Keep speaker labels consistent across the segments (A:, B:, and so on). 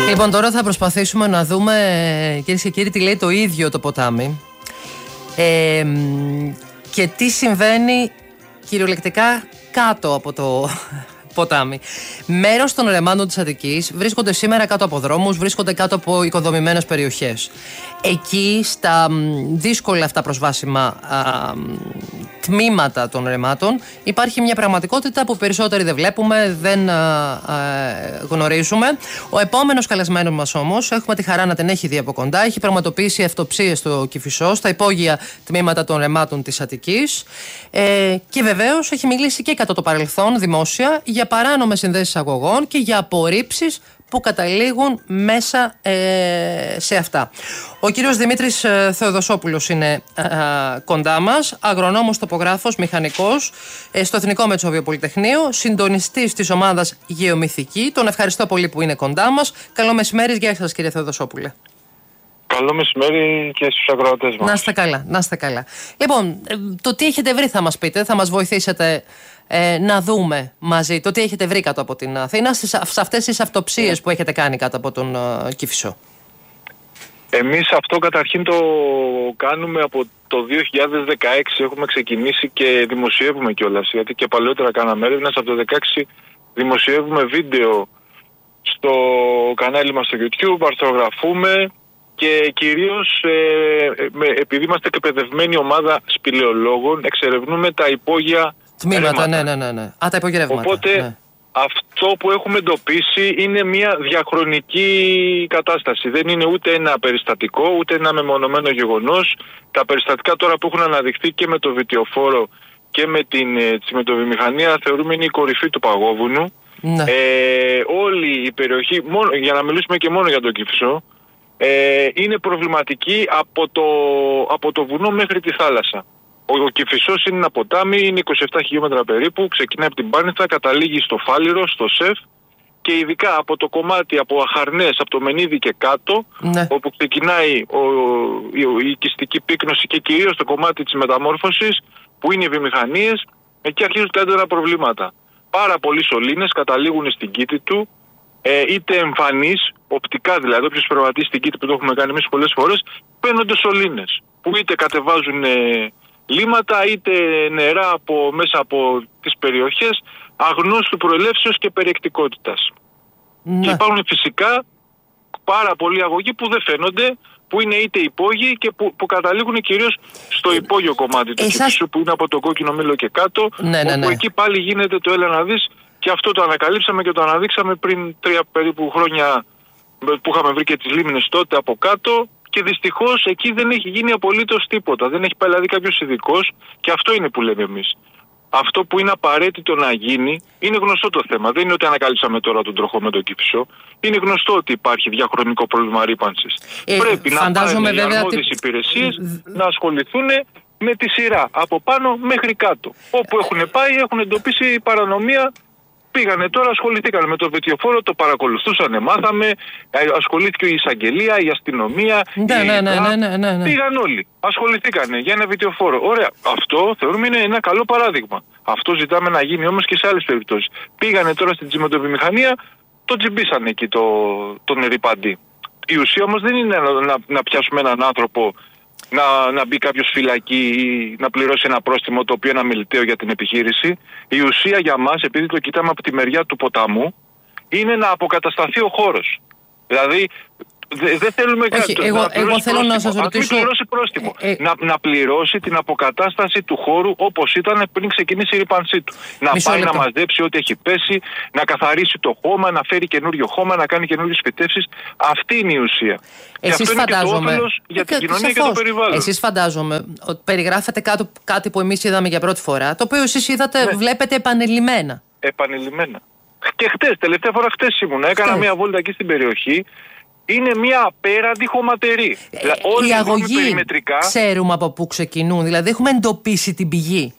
A: Λοιπόν, τώρα θα προσπαθήσουμε να δούμε, κυρίες και κύριοι, τι λέει το ίδιο το ποτάμι και τι συμβαίνει κυριολεκτικά κάτω από το ποτάμι. Μέρος των ρεμάτων της Αττικής βρίσκονται σήμερα κάτω από δρόμους, βρίσκονται κάτω από οικοδομημένες περιοχές. Εκεί, στα δύσκολα αυτά προσβάσιμα τμήματα των ρεμάτων, υπάρχει μια πραγματικότητα που περισσότεροι δεν βλέπουμε, δεν γνωρίζουμε. Ο επόμενος καλεσμένος μας όμως, έχουμε τη χαρά να την έχει δει από κοντά, έχει πραγματοποιήσει αυτοψίες στο Κηφισό, στα υπόγεια τμήματα των ρεμάτων της Αττικής, και βεβαίως έχει μιλήσει και κατά το παρελθόν δημόσια για παράνομες συνδέσεις αγωγών και για απορρίψεις που καταλήγουν μέσα σε αυτά. Ο κύριος Δημήτρης Θεοδοσόπουλος είναι κοντά μας, αγρονόμος, τοπογράφος, μηχανικός στο Εθνικό Μετσόβιο Πολυτεχνείο, συντονιστής της ομάδας Γεωμυθική. Τον ευχαριστώ πολύ που είναι κοντά μας. Καλό μεσημέρι, γεια σας κύριε Θεοδοσόπουλε.
B: Καλό μεσημέρι και στους ακροατές μας.
A: Να είστε καλά, να είστε καλά. Λοιπόν, το τι έχετε βρει θα μας πείτε, θα μας βοηθήσετε να δούμε μαζί το τι έχετε βρει κάτω από την Αθήνα σε αυτές τις αυτοψίες που έχετε κάνει κάτω από τον Κηφισό.
B: Εμείς αυτό καταρχήν το κάνουμε από το 2016, έχουμε ξεκινήσει και δημοσιεύουμε κιόλας, γιατί και παλαιότερα κάναμε έρευνες. Από το 2016 δημοσιεύουμε βίντεο στο κανάλι μας στο YouTube, αρθρογραφούμε και κυρίως επειδή είμαστε εκπαιδευμένη ομάδα σπηλαιολόγων, εξερευνούμε τα υπόγεια
A: τμήματα, ναι. Τα υπόγεια ρεύματα.
B: Οπότε αυτό που έχουμε εντοπίσει είναι μια διαχρονική κατάσταση. Δεν είναι ούτε ένα περιστατικό, ούτε ένα μεμονωμένο γεγονός. Τα περιστατικά τώρα που έχουν αναδειχθεί και με το βιτιοφόρο και με την τσιμεντοβιομηχανία θεωρούμε είναι η κορυφή του παγόβουνου. Ναι. Όλη η περιοχή, για να μιλήσουμε και μόνο για τον Κηφισό, είναι προβληματική από το βουνό μέχρι τη θάλασσα. Ο Κηφισός είναι ένα ποτάμι, είναι 27 χιλιόμετρα περίπου, ξεκινάει από την Πάρνηθα, καταλήγει στο Φάληρο, στο ΣΕΦ και ειδικά από το κομμάτι από Αχαρνές, από το Μενίδη και κάτω, ναι, όπου ξεκινάει η οικιστική πύκνωση και κυρίως το κομμάτι της μεταμόρφωσης που είναι οι βιομηχανίες, εκεί αρχίζουν τα έντονα προβλήματα. Πάρα πολλοί σωλήνες καταλήγουν στην κήτη του, είτε εμφανείς, οπτικά δηλαδή, όποιος περπατήσει στην κήτη που το έχουμε κάνει εμείς πολλές φορές, παίρνονται σωλήνες που είτε κατεβάζουν λίματα είτε νερά μέσα από τις περιοχές αγνώστου προελεύσεως και περιεκτικότητας. Ναι. Και υπάρχουν φυσικά πάρα πολλοί αγωγοί που δεν φαίνονται, που είναι είτε υπόγειοι και που καταλήγουν κυρίως στο υπόγειο κομμάτι του Κηφισού, που είναι από το Κόκκινο Μήλο και κάτω, όπου εκεί πάλι γίνεται το έλα να δεις, και αυτό το ανακαλύψαμε και το αναδείξαμε πριν 3 περίπου χρόνια που είχαμε βρει και τις λίμνες τότε από κάτω. Και δυστυχώς εκεί δεν έχει γίνει απολύτως τίποτα. Δεν έχει πάει δηλαδή κάποιος ειδικός, και αυτό είναι που λέμε εμείς. Αυτό που είναι απαραίτητο να γίνει, είναι γνωστό το θέμα. Δεν είναι ότι ανακαλύψαμε τώρα τον τροχό με τον Κηφισό. Είναι γνωστό ότι υπάρχει διαχρονικό πρόβλημα ρύπανσης. Πρέπει να πάρουν οι αρμόδιες υπηρεσίες να ασχοληθούν με τη σειρά από πάνω μέχρι κάτω. Όπου έχουν πάει έχουν εντοπίσει παρανομία. Πήγανε τώρα, ασχοληθήκαν με το βιτιοφόρο, το παρακολουθούσαν, μάθαμε, ασχολήθηκε η εισαγγελία, η αστυνομία, ναι. Πήγαν όλοι, ασχοληθήκαν για ένα βιτιοφόρο. Ωραία, αυτό θεωρούμε είναι ένα καλό παράδειγμα. Αυτό ζητάμε να γίνει όμως και σε άλλες περιπτώσεις. Πήγανε τώρα στην τσιμεντοβιομηχανία, το τσιμπήσανε εκεί τον ρηπαντή. Η ουσία όμως δεν είναι να πιάσουμε έναν άνθρωπο, να μπει κάποιος φυλακή ή να πληρώσει ένα πρόστιμο το οποίο είναι αμιληταίο για την επιχείρηση. Η ουσία για μας, επειδή το κοιτάμε από τη μεριά του ποταμού, είναι να αποκατασταθεί ο χώρος. Δηλαδή δεν θέλουμε κάτι.
A: Εγώ θέλω να σας ρωτήσω.
B: Να πληρώσει πρόστιμο. Να πληρώσει την αποκατάσταση του χώρου όπως ήταν πριν ξεκινήσει η ρύπανσή του. Να πάει να μαζέψει ό,τι έχει πέσει, να καθαρίσει το χώμα, να φέρει καινούριο χώμα, να κάνει καινούριες φυτεύσεις. Αυτή είναι η ουσία.
A: Εσείς
B: και αυτό είναι και το όφελος για την κοινωνία και το περιβάλλον.
A: Εσείς φαντάζομαι ότι περιγράφετε κάτι που εμείς είδαμε για πρώτη φορά, το οποίο εσείς είδατε, βλέπετε επανειλημμένα.
B: Επανειλημμένα. Και τελευταία φορά χτες ήμουν. Έκανα μια βόλτα εκεί στην περιοχή. Είναι μια απέραντη χωματερή.
A: Οι αγωγοί ξέρουμε από πού ξεκινούν, δηλαδή έχουμε εντοπίσει την πηγή.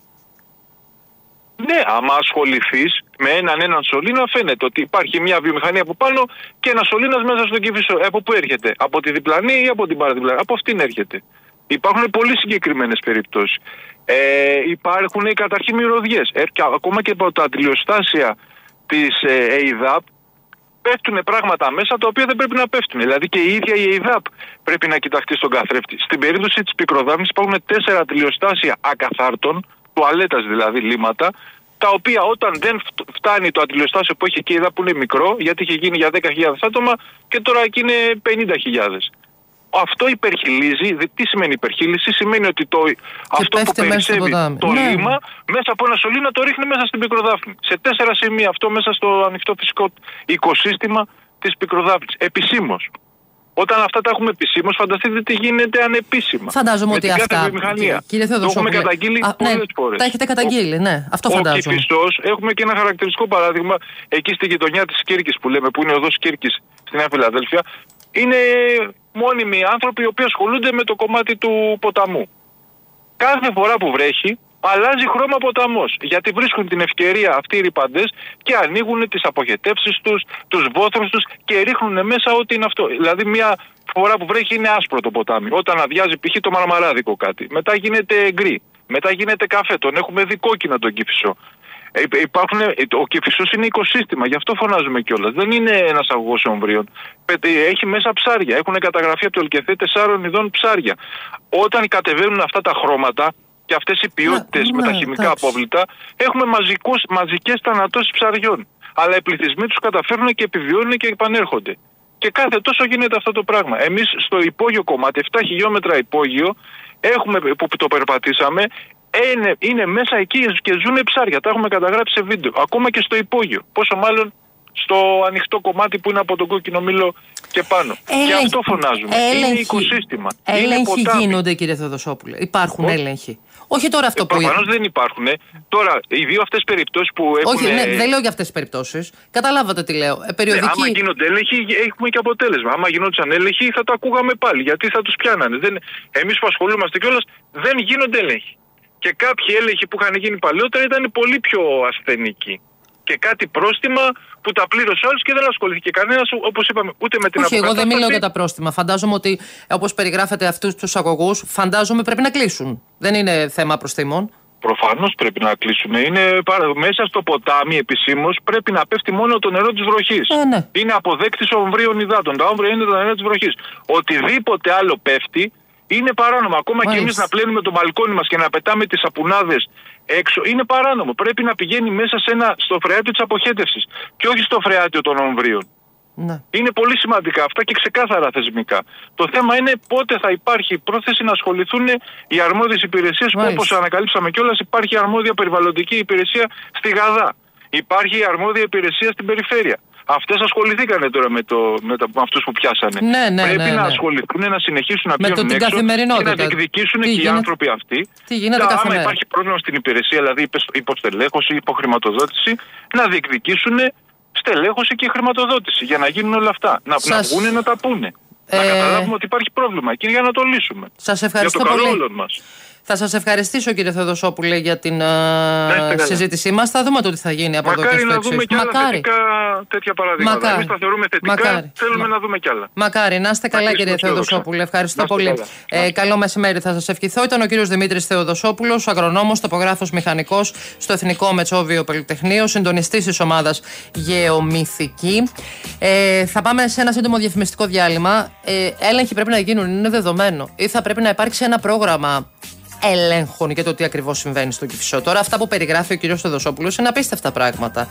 B: Ναι, άμα ασχοληθείς με έναν σωλήνα, φαίνεται ότι υπάρχει μια βιομηχανία από πάνω και ένας σωλήνας μέσα στον Κηφισό. Από πού έρχεται, από τη διπλανή ή από την παραδιπλανή? Από αυτήν έρχεται. Υπάρχουν πολύ συγκεκριμένες περιπτώσεις. Υπάρχουν καταρχήν μυρωδιές. Ακόμα και από τα τηλεοστάσια της ΕΙΔΑΠ πέφτουν πράγματα μέσα τα οποία δεν πρέπει να πέφτουν. Δηλαδή και η ίδια η ΕΙΔΑΠ πρέπει να κοιταχτεί στον καθρέφτη. Στην περίπτωση της Πικροδάφνης υπάρχουν 4 τηλεοστάσια ακαθάρτων, τουαλέτας δηλαδή, λίμματα, τα οποία όταν δεν φτάνει το αντιλιοστάσιο που έχει και η ΕΙΔΑΠ που είναι μικρό, γιατί είχε γίνει για 10.000 άτομα και τώρα εκεί είναι 50.000. Αυτό υπερχειλίζει. Τι σημαίνει υπερχείληση? Σημαίνει ότι αυτό που περισσεύει το λίμα μέσα από ένα σωλήνα το ρίχνει μέσα στην Πικροδάφνη. Σε 4 σημεία, αυτό μέσα στο ανοιχτό φυσικό οικοσύστημα της Πικροδάφνης. Επισήμως. Όταν αυτά τα έχουμε επισήμως, φανταστείτε τι γίνεται ανεπίσημα.
A: Φαντάζομαι ότι αυτά.
B: Κύριε Θεοδοσόπουλε, το έχουμε καταγγείλει πολλές φορές.
A: Τα έχετε καταγγείλει, ναι. Αυτό φαντάζομαι.
B: Ο Κηφισός, έχουμε και ένα χαρακτηριστικό παράδειγμα εκεί στη γειτονιά της Κύρκης που λέμε, που είναι οδός Κύρκης στη Νέα Φιλαδέλφια. Είναι μόνιμοι άνθρωποι οι οποίοι ασχολούνται με το κομμάτι του ποταμού. Κάθε φορά που βρέχει, αλλάζει χρώμα ποταμός. Γιατί βρίσκουν την ευκαιρία αυτοί οι ρηπαντές και ανοίγουν τις αποχετεύσεις τους, τους βόθρους τους και ρίχνουν μέσα ό,τι είναι αυτό. Δηλαδή, μια φορά που βρέχει είναι άσπρο το ποτάμι. Όταν αδειάζει π.χ. το μαρμαράδικο κάτι. Μετά γίνεται γκρι. Μετά γίνεται καφέ. Τον έχουμε δει κόκκινα τον Κηφισό. Ο Κηφισός είναι οικοσύστημα, γι' αυτό φωνάζουμε κιόλας. Δεν είναι ένας αγωγός ομβρίων. Έχει μέσα ψάρια. Έχουν καταγραφεί από το ΕΛΚΕΘΕ 4 ειδών ψάρια. Όταν κατεβαίνουν αυτά τα χρώματα και αυτές οι ποιότητες με τα χημικά απόβλητα, έχουμε μαζικές θανατώσεις ψαριών. Αλλά οι πληθυσμοί τους καταφέρνουν και επιβιώνουν και επανέρχονται. Και κάθε τόσο γίνεται αυτό το πράγμα. Εμείς στο υπόγειο κομμάτι, 7 χιλιόμετρα υπόγειο, που το περπατήσαμε, είναι μέσα εκεί και ζουν ψάρια. Τα έχουμε καταγράψει σε βίντεο. Ακόμα και στο υπόγειο. Πόσο μάλλον στο ανοιχτό κομμάτι που είναι από τον Κόκκινο Μήλο και πάνω. Και αυτό φωνάζουμε. Είναι οικοσύστημα.
A: Έλεγχοι γίνονται, κύριε Θεοδοσόπουλε. Υπάρχουν έλεγχοι. Όχι τώρα αυτό που
B: προφανώς δεν υπάρχουν. Τώρα, οι δύο αυτές περιπτώσεις που έχουν.
A: Όχι, ναι, δεν λέω για αυτές τις περιπτώσεις. Καταλάβατε τι λέω.
B: Άμα γίνονται έλεγχοι, έχουμε και αποτέλεσμα. Άμα γινόντουσαν έλεγχοι, θα τα ακούγαμε πάλι. Γιατί θα τους πιάνανε. Εμείς που ασχολούμαστε κιόλας, δεν γίνονται έλεγχοι. Και κάποιοι έλεγχοι που είχαν γίνει παλαιότερα ήταν πολύ πιο ασθενικοί. Και κάτι πρόστιμα που τα πλήρωσε όλους και δεν ασχολήθηκε κανένας, όπως είπαμε, ούτε με την αποκατάσταση.
A: Όχι, εγώ δεν μιλάω για τα πρόστιμα. Φαντάζομαι ότι, όπως περιγράφετε αυτούς τους αγωγούς, φαντάζομαι πρέπει να κλείσουν. Δεν είναι θέμα προστίμων.
B: Προφανώς πρέπει να κλείσουν. Μέσα στο ποτάμι επισήμως πρέπει να πέφτει μόνο το νερό της βροχής.
A: Ναι.
B: Είναι αποδέκτης ομβρίων υδάτων. Τα όμβρια είναι το νερό της βροχής. Οτιδήποτε άλλο πέφτει είναι παράνομο. Ακόμα και εμείς να πλένουμε το μπαλκόνι μας και να πετάμε τις σαπουνάδες έξω είναι παράνομο. Πρέπει να πηγαίνει μέσα στο φρεάτιο της αποχέτευσης και όχι στο φρεάτιο των ομβρίων.
A: Ναι.
B: Είναι πολύ σημαντικά αυτά και ξεκάθαρα θεσμικά. Το θέμα είναι πότε θα υπάρχει πρόθεση να ασχοληθούν οι αρμόδιες υπηρεσίες που, όπως ανακαλύψαμε κιόλας, υπάρχει αρμόδια περιβαλλοντική υπηρεσία στη Γαδά. Υπάρχει η αρμόδια υπηρεσία στην περιφέρεια. Αυτές ασχοληθήκανε τώρα με αυτούς που πιάσανε. Πρέπει να ασχοληθούν, να συνεχίσουν να πηγαίνουν έξω και να διεκδικήσουν και οι άνθρωποι αυτοί. Άμα υπάρχει πρόβλημα στην υπηρεσία, δηλαδή υποστελέχωση, υποχρηματοδότηση, να διεκδικήσουν στελέχωση και χρηματοδότηση για να γίνουν όλα αυτά. Να βγουν να τα πούνε. Να καταλάβουμε ότι υπάρχει πρόβλημα και για να το λύσουμε.
A: Σας ευχαριστώ
B: για το καλό
A: πολύ.
B: όλων μας.
A: Θα σας ευχαριστήσω, κύριε Θεοδοσόπουλε, για την συζήτησή μας. Θα δούμε το τι θα γίνει από εδώ και στο εξής.
B: Μακάρι να δούμε και άλλα θετικά τέτοια παραδείγματα. Εμείς τα θεωρούμε θετικά, θέλουμε να δούμε κι άλλα.
A: Μακάρι. Να είστε καλά, κύριε Θεοδοσόπουλε. Ευχαριστώ πολύ. Καλό μεσημέρι θα σας ευχηθώ. Ήταν ο κύριος Δημήτρης Θεοδοσόπουλος, αγρονόμος, τοπογράφος, μηχανικός στο Εθνικό Μετσόβιο Πολυτεχνείο, συντονιστής της ομάδας Γεωμυθική. Θα πάμε σε ένα σύντομο διαφημιστικό διάλειμμα. Έλεγχοι πρέπει να γίνουν, είναι δεδομένο. Ή θα πρέπει να υπάρξει ένα πρόγραμμα ελέγχων για το τι ακριβώς συμβαίνει στο Κηφισό. Τώρα, αυτά που περιγράφει ο κ. Θεοδοσόπουλος είναι απίστευτα πράγματα.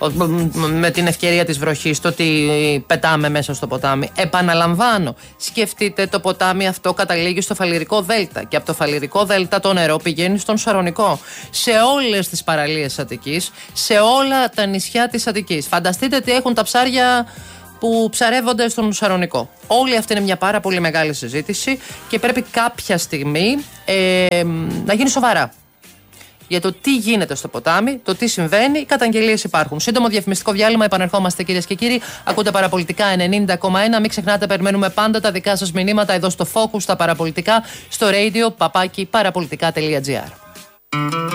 A: Με την ευκαιρία της βροχής, το ότι πετάμε μέσα στο ποτάμι. Επαναλαμβάνω, σκεφτείτε, το ποτάμι αυτό καταλήγει στο Φαλιρικό Δέλτα. Και από το Φαλιρικό Δέλτα το νερό πηγαίνει στον Σαρονικό. Σε όλες τις παραλίες Αττικής, σε όλα τα νησιά της Αττικής. Φανταστείτε τι έχουν τα ψάρια που ψαρεύονται στον Σαρονικό. Όλη αυτή είναι μια πάρα πολύ μεγάλη συζήτηση και πρέπει κάποια στιγμή να γίνει σοβαρά. Για το τι γίνεται στο ποτάμι, το τι συμβαίνει, οι καταγγελίες υπάρχουν. Σύντομο διαφημιστικό διάλειμμα, επανερχόμαστε κυρίες και κύριοι. Ακούτε Παραπολιτικά 90,1. Μην ξεχνάτε, περιμένουμε πάντα τα δικά σας μηνύματα εδώ στο Focus, στα παραπολιτικά, στο radio, @parapolitica.gr.